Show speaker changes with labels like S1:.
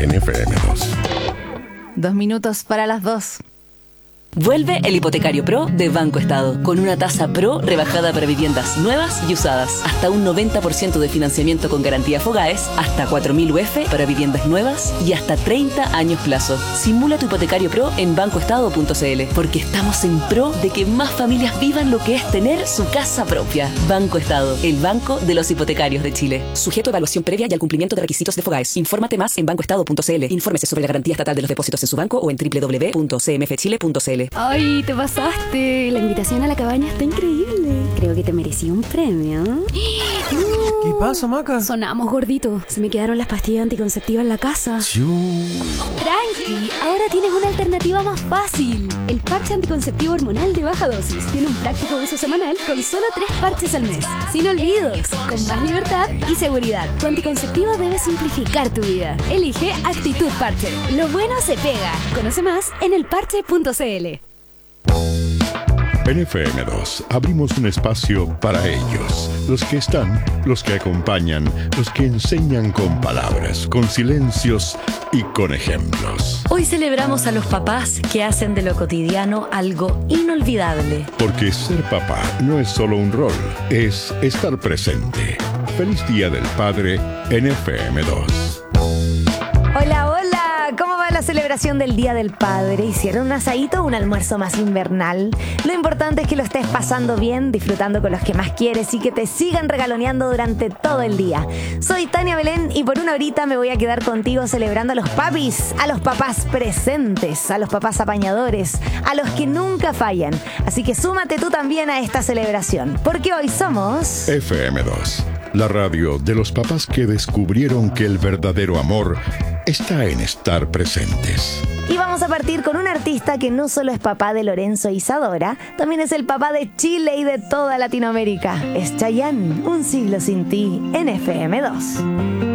S1: en FM2.
S2: 2 minutos para las 2.
S3: Vuelve el Hipotecario Pro de Banco Estado, con una tasa Pro rebajada para viviendas nuevas y usadas. Hasta un 90% de financiamiento con garantía Fogaes, hasta 4.000 UF para viviendas nuevas y hasta 30 años plazo. Simula tu Hipotecario Pro en bancoestado.cl, porque estamos en pro de que más familias vivan lo que es tener su casa propia. Banco Estado, el banco de los hipotecarios de Chile. Sujeto a evaluación previa y al cumplimiento de requisitos de Fogaes. Infórmate más en bancoestado.cl. Infórmese sobre la garantía estatal de los depósitos en su banco o en www.cmfchile.cl.
S4: ¡Ay, te pasaste! La invitación a la cabaña está increíble. Creo que te merecía un premio.
S5: ¿Qué pasa, Maca?
S4: Sonamos, gordito. Se me quedaron las pastillas anticonceptivas en la casa. Tranqui, ahora tienes una alternativa más fácil. El parche anticonceptivo hormonal de baja dosis. Tiene un práctico uso semanal con solo 3 parches al mes. Sin olvidos, con más libertad y seguridad. Tu anticonceptivo debe simplificar tu vida. Elige Actitud Parche. Lo bueno se pega. Conoce más en elparche.cl.
S1: En FM2 abrimos un espacio para ellos, los que están, los que acompañan, los que enseñan con palabras, con silencios y con ejemplos.
S6: Hoy celebramos a los papás que hacen de lo cotidiano algo inolvidable.
S1: Porque ser papá no es solo un rol, es estar presente. Feliz Día del Padre en FM2.
S7: Hola, hola. ¿Cómo va la celebración del Día del Padre? ¿Hicieron un asadito o un almuerzo más invernal? Lo importante es que lo estés pasando bien, disfrutando con los que más quieres y que te sigan regaloneando durante todo el día. Soy Tania Belén y por una horita me voy a quedar contigo celebrando a los papis, a los papás presentes, a los papás apañadores, a los que nunca fallan. Así que súmate tú también a esta celebración, porque hoy somos...
S1: FM2, la radio de los papás que descubrieron que el verdadero amor está en estar presentes.
S7: Y vamos a partir con un artista que no solo es papá de Lorenzo e Isadora, también es el papá de Chile y de toda Latinoamérica. Es Chayanne, Un siglo sin ti, en FM2.